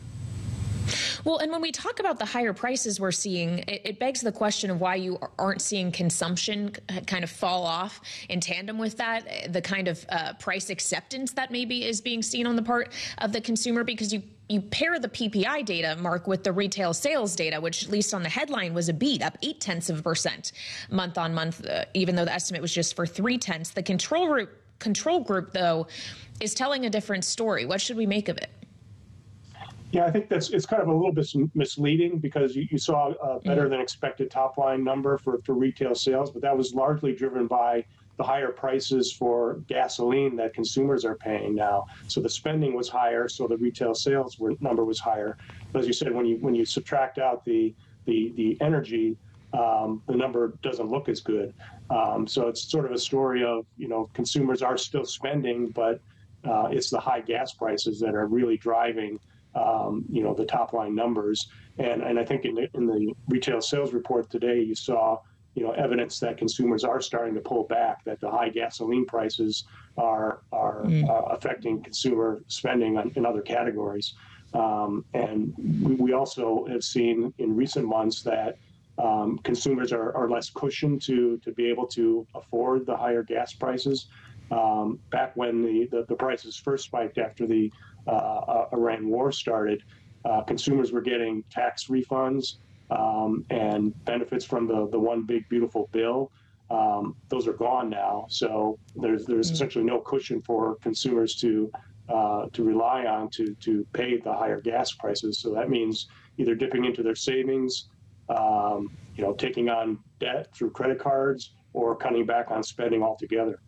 Well, and when we talk about the higher prices we're seeing, it, it begs the question of why you aren't seeing consumption kind of fall off in tandem with that, the kind of uh, price acceptance that maybe is being seen on the part of the consumer, because you You pair the P P I data, Mark, with the retail sales data, which at least on the headline was a beat, up eight tenths of a percent month on month, uh, even though the estimate was just for three tenths. The control group, control group, though, is telling a different story. What should we make of it? Yeah, I think that's it's kind of a little bit misleading, because you, you saw a better mm-hmm. than expected top line number for, for retail sales, but that was largely driven by the higher prices for gasoline that consumers are paying now. So the spending was higher, so the retail sales were, number was higher. But as you said, when you when you subtract out the the the energy, um, the number doesn't look as good. Um, so it's sort of a story of, you know, consumers are still spending, but uh, it's the high gas prices that are really driving Um, you know, the top line numbers. And and I think in the, in the retail sales report today, you saw, you know, evidence that consumers are starting to pull back, that the high gasoline prices are are mm. uh, affecting consumer spending on, in other categories. Um, and we, we also have seen in recent months that um, consumers are, are less cushioned to to be able to afford the higher gas prices. um, back when the, the, the prices first spiked after the uh, Iran war started, uh, consumers were getting tax refunds um, and benefits from the, the one big beautiful bill. Um, those are gone now. So there's there's essentially no cushion for consumers to uh, to rely on to to pay the higher gas prices. So that means either dipping into their savings, um, you know, taking on debt through credit cards, or cutting back on spending altogether.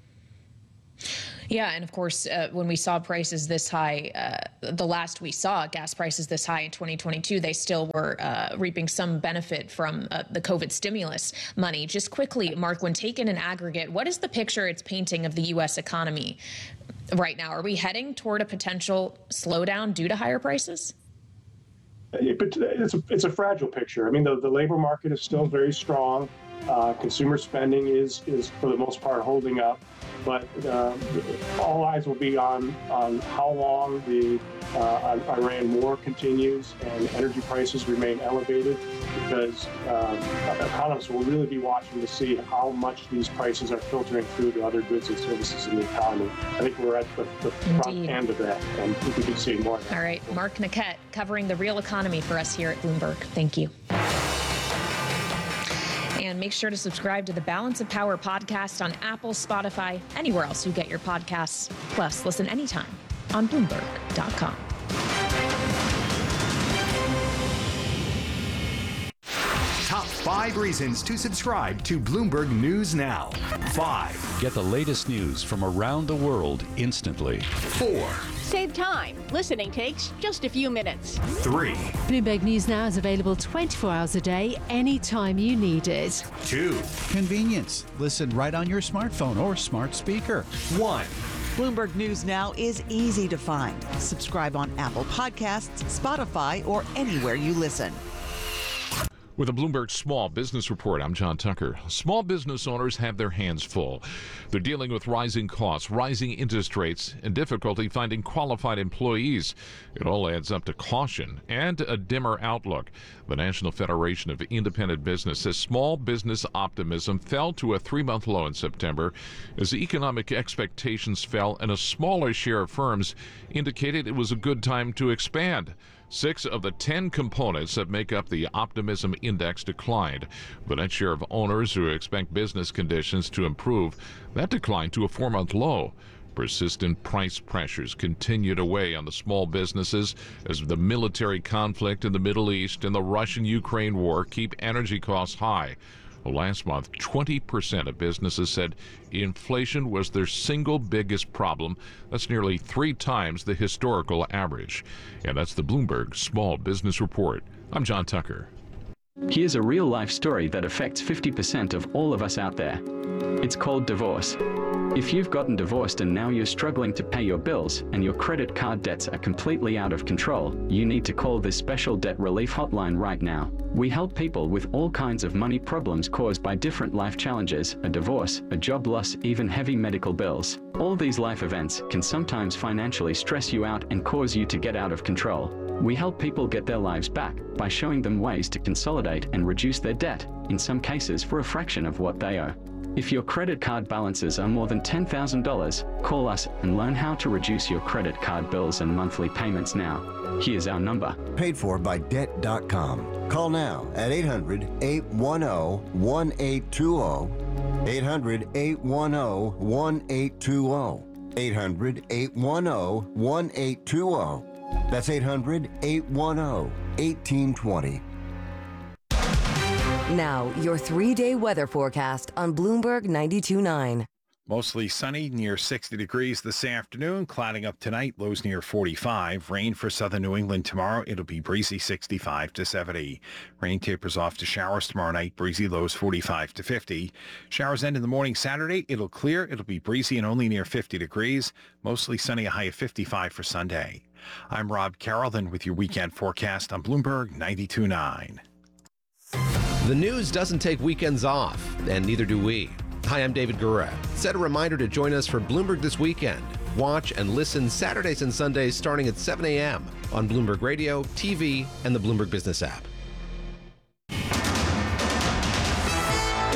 Yeah, and of course, uh, when we saw prices this high, uh, the last we saw gas prices this high in twenty twenty-two, they still were uh, reaping some benefit from uh, the COVID stimulus money. Just quickly, Mark, when taken in aggregate, what is the picture it's painting of the U S economy right now? Are we heading toward a potential slowdown due to higher prices? It's a, it's a fragile picture. I mean, the, the labor market is still very strong. Uh, consumer spending is, is, for the most part, holding up. But uh, all eyes will be on, on how long the uh, Iran war continues and energy prices remain elevated, because uh, economists will really be watching to see how much these prices are filtering through to other goods and services in the economy. I think we're at the, the front end of that, and we could see more of that. All right, Mark Niket covering the real economy for us here at Bloomberg. Thank you. And make sure to subscribe to the Balance of Power podcast on Apple, Spotify, anywhere else you get your podcasts. Plus, listen anytime on Bloomberg dot com. Top five reasons to subscribe to Bloomberg News Now. Five. Get the latest news from around the world instantly. Four. Save time. Listening takes just a few minutes. Three. Bloomberg News Now is available twenty-four hours a day, anytime you need it. Two. Convenience. Listen right on your smartphone or smart speaker. One. Bloomberg News Now is easy to find. Subscribe on Apple Podcasts, Spotify, or anywhere you listen. With a Bloomberg Small Business Report, I'm John Tucker. Small business owners have their hands full. They're dealing with rising costs, rising interest rates, and difficulty finding qualified employees. It all adds up to caution and a dimmer outlook. The National Federation of Independent Business says small business optimism fell to a three-month low in September as economic expectations fell and a smaller share of firms indicated it was a good time to expand. Six of the ten components that make up the Optimism Index declined. The net share of owners who expect business conditions to improve, that declined to a four-month low. Persistent price pressures continue to weigh on the small businesses as the military conflict in the Middle East and the Russian-Ukraine war keep energy costs high. Last month, twenty percent of businesses said inflation was their single biggest problem. That's nearly three times the historical average. And that's the Bloomberg Small Business Report. I'm John Tucker. Here's a real-life story that affects fifty percent of all of us out there. It's called divorce. If you've gotten divorced and now you're struggling to pay your bills and your credit card debts are completely out of control, you need to call this special debt relief hotline right now. We help people with all kinds of money problems caused by different life challenges, a divorce, a job loss, even heavy medical bills. All these life events can sometimes financially stress you out and cause you to get out of control. We help people get their lives back by showing them ways to consolidate and reduce their debt, in some cases for a fraction of what they owe. If your credit card balances are more than ten thousand dollars, call us and learn how to reduce your credit card bills and monthly payments now. Here's our number. Paid for by debt dot com. Call now at eight hundred, eight one zero, one eight two zero. eight hundred, eight one zero, one eight two zero. eight hundred, eight one zero, one eight two zero. That's eight hundred, eight one zero, one eight two zero. Now, your three-day weather forecast on Bloomberg ninety-two point nine. Mostly sunny, near sixty degrees this afternoon. Clouding up tonight, lows near forty-five. Rain for southern New England tomorrow. It'll be breezy, sixty-five to seventy. Rain tapers off to showers tomorrow night. Breezy, lows forty-five to fifty. Showers end in the morning Saturday. It'll clear. It'll be breezy and only near fifty degrees. Mostly sunny, a high of fifty-five for Sunday. I'm Rob Carroll, then with your weekend forecast on Bloomberg ninety-two point nine. The news doesn't take weekends off, and neither do we. Hi, I'm David Gura. Set a reminder to join us for Bloomberg This Weekend. Watch and listen Saturdays and Sundays starting at seven a.m. on Bloomberg Radio, T V, and the Bloomberg Business app.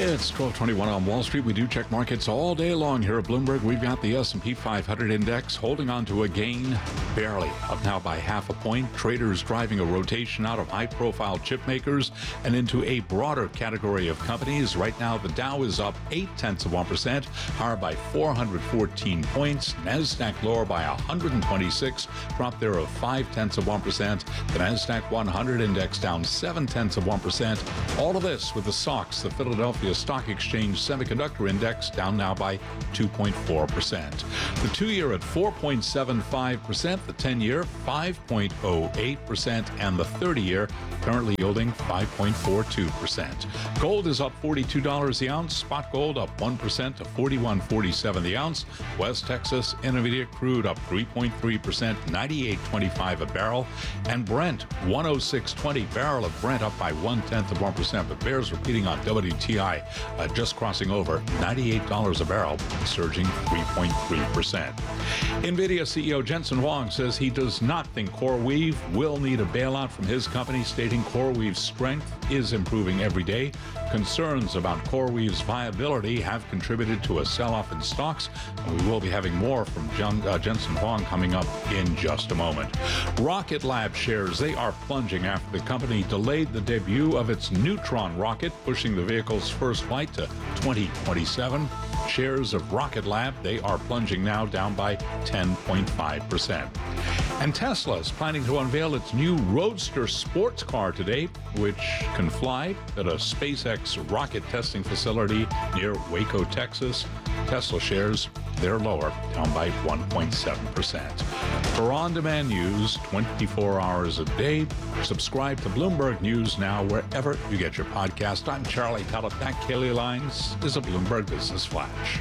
It's twelve twenty-one on Wall Street. We do check markets all day long here at Bloomberg. We've got the S and P five hundred index holding on to a gain, barely, up now by half a point. Traders driving a rotation out of high-profile chip makers and into a broader category of companies. Right now, the Dow is up eight tenths of one percent, higher by four hundred fourteen points. NASDAQ lower by one hundred twenty-six, drop there of five tenths of one percent. The NASDAQ one hundred index down seven tenths of one percent. All of this with the S O X, the Philadelphia Stock Exchange Semiconductor Index, down now by two point four percent. The two-year at four point seven five percent, the ten-year five point oh eight percent, and the thirty-year currently yielding five point four two percent. Gold is up forty-two dollars the ounce. Spot gold up one percent to forty-one forty-seven the ounce. West Texas Intermediate crude up three point three percent, ninety-eight twenty-five a barrel. And Brent, one oh six twenty, barrel of Brent up by one-tenth of one percent, but bears repeating on W T I, uh, just crossing over ninety-eight dollars a barrel, surging three point three percent. NVIDIA C E O Jensen Huang says he does not think CoreWeave will need a bailout from his company, stating CoreWeave's strength is improving every day. Concerns about CoreWeave's viability have contributed to a sell-off in stocks, and we will be having more from Jen, uh, Jensen Huang coming up in just a moment. Rocket Lab shares, they are plunging after the company delayed the debut of its Neutron rocket, pushing the vehicle's first flight to twenty twenty-seven. Shares of Rocket Lab, they are plunging now, down by ten point five percent. And Tesla is planning to unveil its new Roadster sports car today, which can fly at a SpaceX rocket testing facility near Waco, Texas. Tesla shares, they're lower, down by one point seven percent. For on-demand news twenty-four hours a day, subscribe to Bloomberg News Now wherever you get your podcast. I'm Charlie Pellet. That Kaylee Lines is a Bloomberg Business Flash.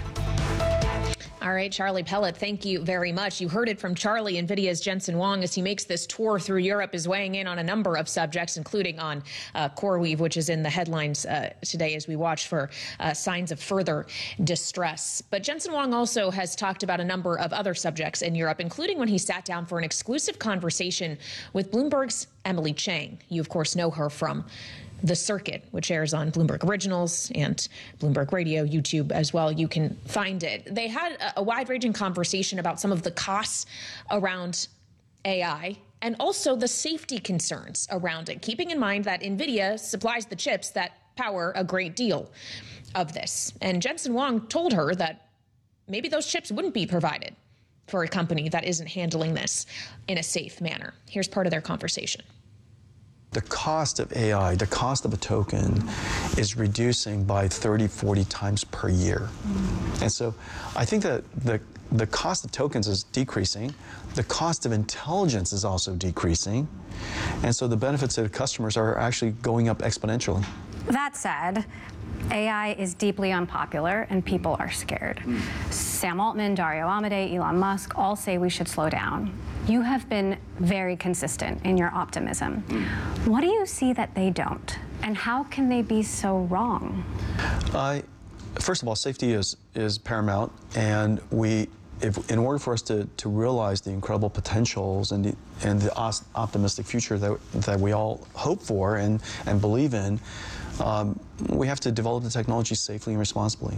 All right, Charlie Pellet, thank you very much. You heard it from Charlie. NVIDIA's Jensen Huang, as he makes this tour through Europe, is weighing in on a number of subjects, including on uh, CoreWeave, which is in the headlines uh, today as we watch for uh, signs of further distress. But Jensen Huang also has talked about a number of other subjects in Europe, including when he sat down for an exclusive conversation with Bloomberg's Emily Chang. You, of course, know her from The Circuit, which airs on Bloomberg Originals and Bloomberg Radio, YouTube as well. You can find it. They had a wide-ranging conversation about some of the costs around A I and also the safety concerns around it, keeping in mind that NVIDIA supplies the chips that power a great deal of this. And Jensen Huang told her that maybe those chips wouldn't be provided for a company that isn't handling this in a safe manner. Here's part of their conversation. The cost of A I, the cost of a token, is reducing by thirty, forty times per year. Mm. And so I think that the, the cost of tokens is decreasing. The cost of intelligence is also decreasing. And so the benefits to the customers are actually going up exponentially. That said, A I is deeply unpopular and people are scared. Mm. Sam Altman, Dario Amodei, Elon Musk all say we should slow down. You have been very consistent in your optimism. Mm. What do you see that they don't? And how can they be so wrong? Uh, first of all, safety is, is paramount. And we, if, in order for us to, to realize the incredible potentials and the, and the optimistic future that, that we all hope for and, and believe in, um, we have to develop the technology safely and responsibly.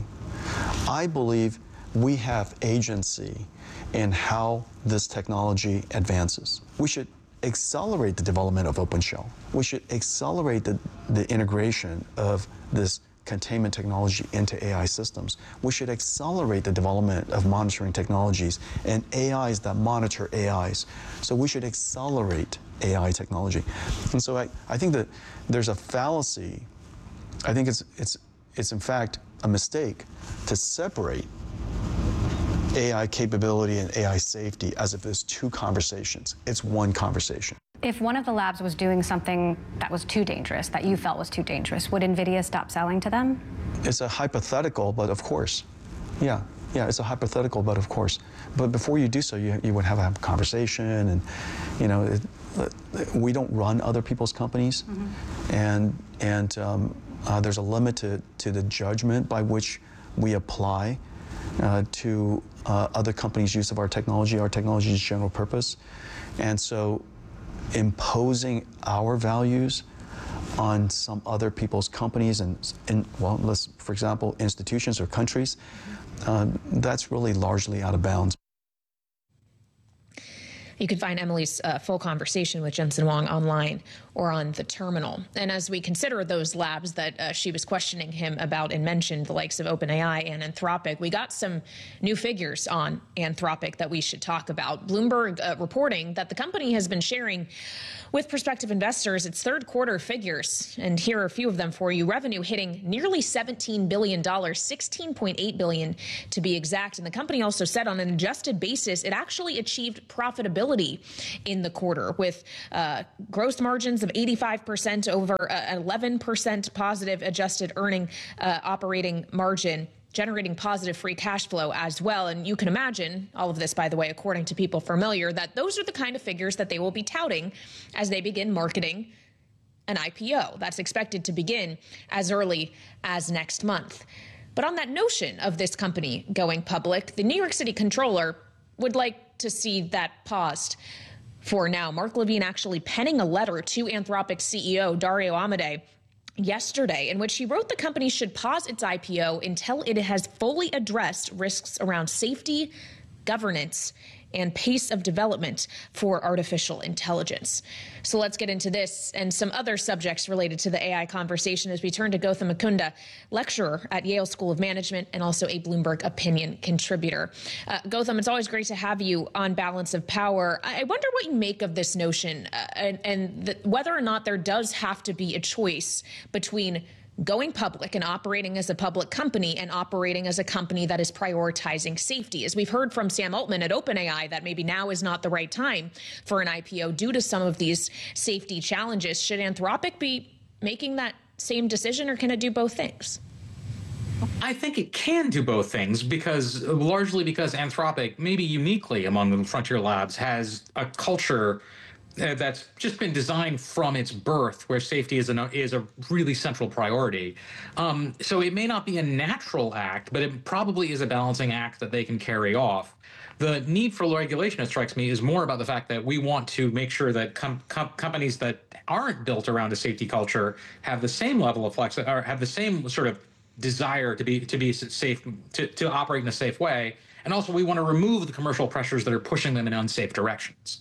I believe we have agency in how this technology advances. We should accelerate the development of OpenShell. We should accelerate the, the integration of this containment technology into A I systems. We should accelerate the development of monitoring technologies and A Is that monitor A Is. So we should accelerate A I technology. And so I, I think that there's a fallacy. I think it's, it's, it's in fact a mistake to separate A I capability and A I safety as if there's two conversations. It's one conversation. If one of the labs was doing something that was too dangerous, that you felt was too dangerous, would NVIDIA stop selling to them? It's a hypothetical, but of course. Yeah, yeah, it's a hypothetical, but of course. But before you do so, you, you would have a conversation, and, you know, it, we don't run other people's companies, mm-hmm. and, and um, uh, there's a limit to, to the judgment by which we apply uh, to uh, other companies' use of our technology, our technology's general purpose. And so imposing our values on some other people's companies and, and well, let's, for example, institutions or countries, uh, that's really largely out of bounds. You can find Emily's uh, full conversation with Jensen Huang online or on the terminal. And as we consider those labs that uh, she was questioning him about and mentioned, the likes of OpenAI and Anthropic, we got some new figures on Anthropic that we should talk about. Bloomberg uh, reporting that the company has been sharing with prospective investors its third quarter figures. And here are a few of them for you. Revenue hitting nearly seventeen billion dollars, sixteen point eight billion dollars to be exact. And the company also said on an adjusted basis, it actually achieved profitability in the quarter with uh, gross margins of eighty-five percent over uh, eleven percent positive adjusted earning uh, operating margin, generating positive free cash flow as well. And you can imagine all of this, by the way, according to people familiar, that those are the kind of figures that they will be touting as they begin marketing an I P O. That's expected to begin as early as next month. But on that notion of this company going public, the New York City Comptroller would like to see that paused for now. Mark Levine actually penning a letter to Anthropic C E O Dario Amodei yesterday, in which he wrote the company should pause its I P O until it has fully addressed risks around safety, governance, and pace of development for artificial intelligence. So let's get into this and some other subjects related to the A I conversation as we turn to Gautam Mukunda, lecturer at Yale School of Management and also a Bloomberg opinion contributor. Uh, Gautam, it's always great to have you on Balance of Power. I wonder what you make of this notion uh, and, and the, whether or not there does have to be a choice between going public and operating as a public company and operating as a company that is prioritizing safety. As we've heard from Sam Altman at OpenAI, that maybe now is not the right time for an I P O due to some of these safety challenges. Should Anthropic be making that same decision, or can it do both things? I think it can do both things because largely because Anthropic, maybe uniquely among the frontier labs, has a culture Uh, that's just been designed from its birth, where safety is, an, is a really central priority. Um, so it may not be a natural act, but it probably is a balancing act that they can carry off. The need for regulation, it strikes me, is more about the fact that we want to make sure that com com companies that aren't built around a safety culture have the same level of flex, or have the same sort of desire to be to be safe, to, to operate in a safe way. And also, we want to remove the commercial pressures that are pushing them in unsafe directions.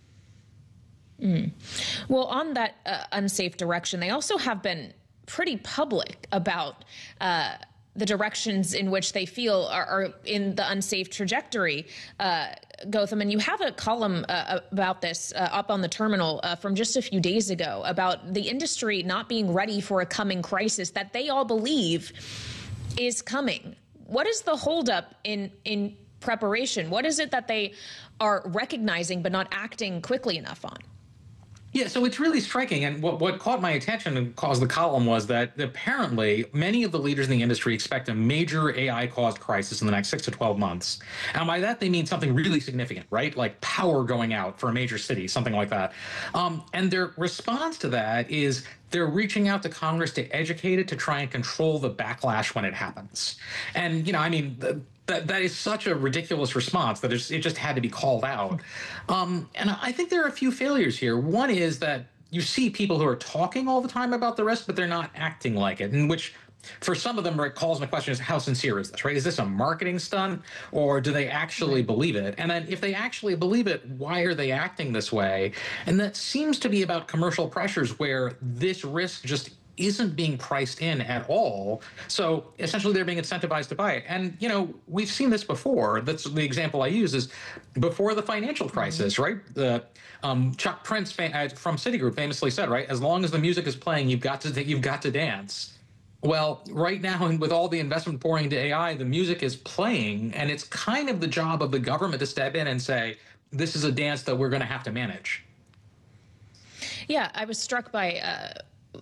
Mm. Well, on that uh, unsafe direction, they also have been pretty public about uh, the directions in which they feel are, are in the unsafe trajectory, uh, Gautam. And you have a column uh, about this uh, up on the terminal uh, from just a few days ago about the industry not being ready for a coming crisis that they all believe is coming. What is the holdup in in preparation? What is it that they are recognizing but not acting quickly enough on? Yeah, so it's really striking. And what, what caught my attention and caused the column was that apparently many of the leaders in the industry expect a major A I-caused crisis in the next six to twelve months. And by that, they mean something really significant, right? Like power going out for a major city, something like that. Um, and their response to that is they're reaching out to Congress to educate it, to try and control the backlash when it happens. And, you know, I mean, the, That, that is such a ridiculous response that it just had to be called out. Um, and I think there are a few failures here. One is that you see people who are talking all the time about the risk, but they're not acting like it, and which for some of them calls into question is how sincere is this, right? Is this a marketing stunt, or do they actually believe it? And then if they actually believe it, why are they acting this way? And that seems to be about commercial pressures where this risk just isn't being priced in at all. So essentially they're being incentivized to buy it. And, you know, we've seen this before. That's the example I use is before the financial crisis, right? The um, Chuck Prince from Citigroup famously said, right, as long as the music is playing, you've got to, you've got to dance. Well, right now, and with all the investment pouring into A I, the music is playing, and it's kind of the job of the government to step in and say, this is a dance that we're going to have to manage. Yeah, I was struck by uh,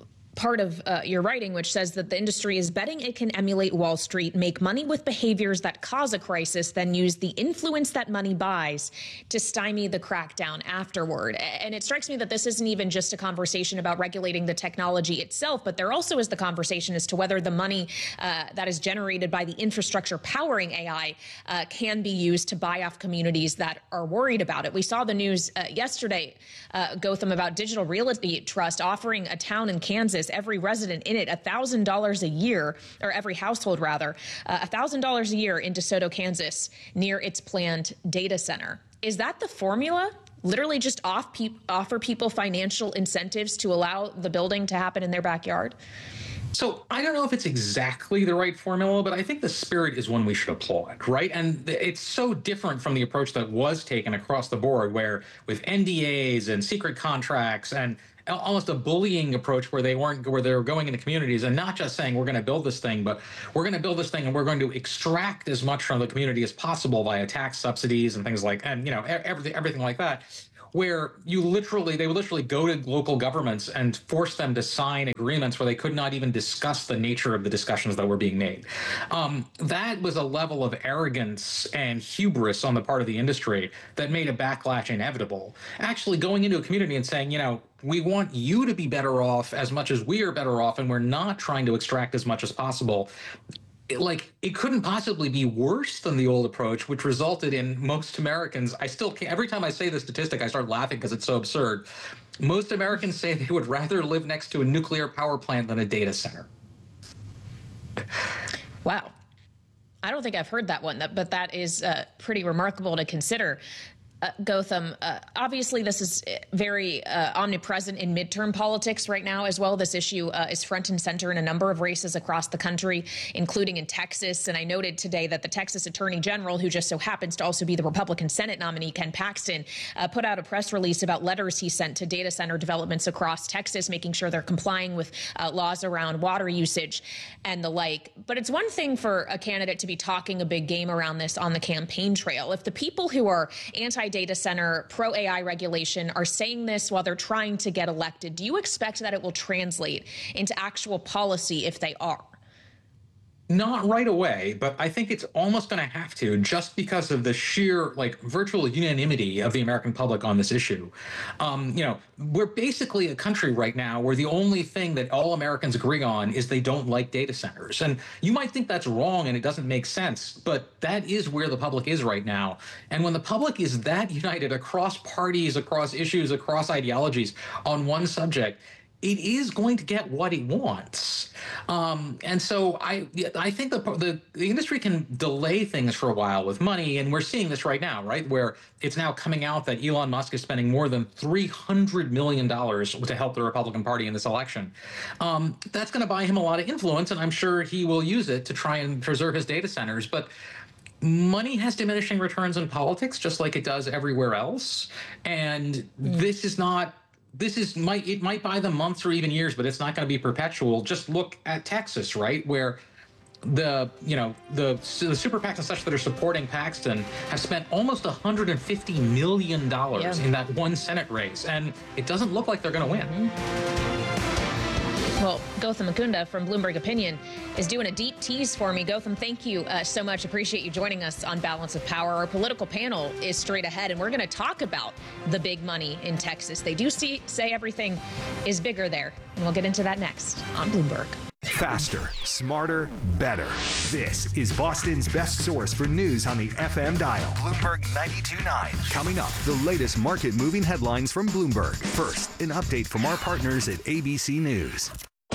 part of uh, your writing, which says that the industry is betting it can emulate Wall Street, make money with behaviors that cause a crisis, then use the influence that money buys to stymie the crackdown afterward. And it strikes me that this isn't even just a conversation about regulating the technology itself, but there also is the conversation as to whether the money uh, that is generated by the infrastructure powering A I uh, can be used to buy off communities that are worried about it. We saw the news uh, yesterday, uh, Gotham, about Digital Realty Trust offering a town in Kansas, every resident in it, one thousand dollars a year, or every household rather, uh, one thousand dollars a year in DeSoto, Kansas, near its planned data center. Is that the formula? Literally just off pe- offer people financial incentives to allow the building to happen in their backyard? So I don't know if it's exactly the right formula, but I think the spirit is one we should applaud, right? And it's so different from the approach that was taken across the board, where with N D As and secret contracts and almost a bullying approach where they weren't, where they were going into communities and not just saying, we're going to build this thing, but we're going to build this thing and we're going to extract as much from the community as possible via tax subsidies and things like, and, you know, everything, everything like that, where you literally, they would literally go to local governments and force them to sign agreements where they could not even discuss the nature of the discussions that were being made. Um, that was a level of arrogance and hubris on the part of the industry that made a backlash inevitable. Actually going into a community and saying, you know, we want you to be better off as much as we are better off, and we're not trying to extract as much as possible. It, like, it couldn't possibly be worse than the old approach, which resulted in most Americans, I still can't, every time I say the statistic, I start laughing because it's so absurd. Most Americans say they would rather live next to a nuclear power plant than a data center. Wow. I don't think I've heard that one, that, but that is uh, pretty remarkable to consider. Uh, Gotham, uh, obviously this is very uh, omnipresent in midterm politics right now as well. This issue uh, is front and center in a number of races across the country, including in Texas. And I noted today that the Texas Attorney General, who just so happens to also be the Republican Senate nominee, Ken Paxton, uh, put out a press release about letters he sent to data center developments across Texas, making sure they're complying with uh, laws around water usage and the like. But it's one thing for a candidate to be talking a big game around this on the campaign trail. If the people who are anti data center, pro-A I regulation are saying this while they're trying to get elected, do you expect that it will translate into actual policy if they are? Not right away, but I think it's almost going to have to, just because of the sheer, like, virtual unanimity of the American public on this issue. Um, you know, we're basically a country right now where the only thing that all Americans agree on is they don't like data centers. And you might think that's wrong and it doesn't make sense, but that is where the public is right now. And when the public is that united across parties, across issues, across ideologies on one subject, it is going to get what it wants. Um, and so I I think the, the the industry can delay things for a while with money, and we're seeing this right now, right, where it's now coming out that Elon Musk is spending more than three hundred million dollars to help the Republican Party in this election. Um, that's going to buy him a lot of influence, and I'm sure he will use it to try and preserve his data centers. But money has diminishing returns in politics, just like it does everywhere else. And this is not... This is might it might buy them months or even years, but it's not going to be perpetual. Just look at Texas, right, where the you know the the super PACs and such that are supporting Paxton have spent almost one hundred fifty million dollars yeah. in that one Senate race, and it doesn't look like they're going to win. Mm-hmm. Well, Gautam Mukunda from Bloomberg Opinion is doing a deep tease for me. Gautam, thank you uh, so much. Appreciate you joining us on Balance of Power. Our political panel is straight ahead, and we're going to talk about the big money in Texas. They do see, say everything is bigger there, and we'll get into that next on Bloomberg. Faster, smarter, better. This is Boston's best source for news on the F M dial. Bloomberg ninety-two point nine. Coming up, the latest market-moving headlines from Bloomberg. First, an update from our partners at A B C News.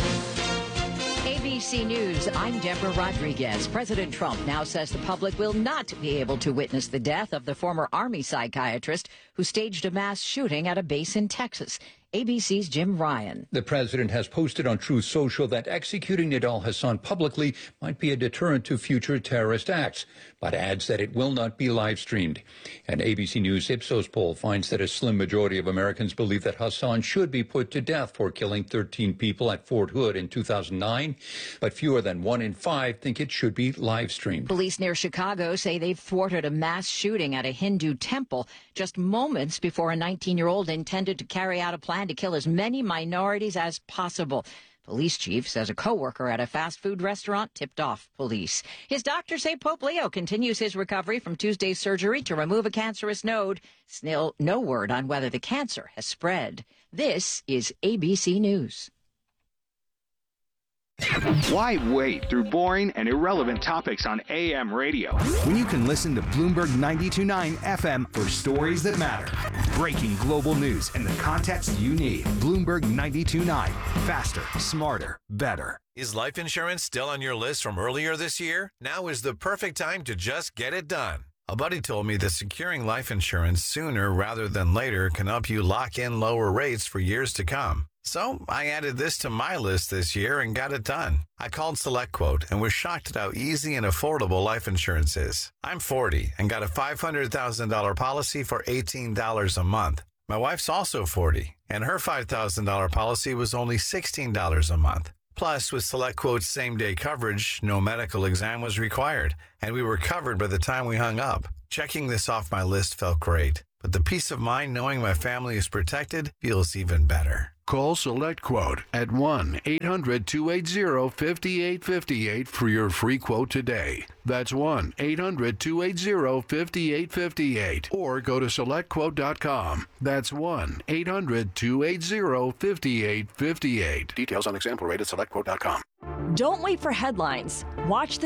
A B C News, I'm Deborah Rodriguez. President Trump now says the public will not be able to witness the death of the former Army psychiatrist who staged a mass shooting at a base in Texas. A B C's Jim Ryan. The president has posted on Truth Social that executing Nidal Hasan publicly might be a deterrent to future terrorist acts, but adds that it will not be live streamed. An A B C News Ipsos poll finds that a slim majority of Americans believe that Hasan should be put to death for killing thirteen people at Fort Hood in two thousand nine, but fewer than one in five think it should be live streamed. Police near Chicago say they've thwarted a mass shooting at a Hindu temple just moments before a nineteen-year-old intended to carry out a plan to kill as many minorities as possible. Police chief says a coworker at a fast food restaurant tipped off police. His doctors say Pope Leo continues his recovery from Tuesday's surgery to remove a cancerous node. Still no word on whether the cancer has spread. This is A B C News. Why wade through boring and irrelevant topics on A M radio when you can listen to Bloomberg ninety-two point nine F M for stories that matter? Breaking global news and the context you need. Bloomberg ninety-two point nine. Faster, smarter, better. Is life insurance still on your list from earlier this year? Now is the perfect time to just get it done. A buddy told me that securing life insurance sooner rather than later can help you lock in lower rates for years to come. So I added this to my list this year and got it done. I called SelectQuote and was shocked at how easy and affordable life insurance is. I'm forty and got a five hundred thousand dollars policy for eighteen dollars a month. My wife's also forty, and her five thousand dollars policy was only sixteen dollars a month. Plus, with SelectQuote's same-day coverage, no medical exam was required, and we were covered by the time we hung up. Checking this off my list felt great, but the peace of mind knowing my family is protected feels even better. Call SelectQuote at one eight hundred two eight zero five eight five eight for your free quote today. That's one eight hundred two eight zero five eight five eight. Or go to select quote dot com. That's one eight hundred two eight zero five eight five eight. Details on example rate at select quote dot com. Don't wait for headlines. Watch the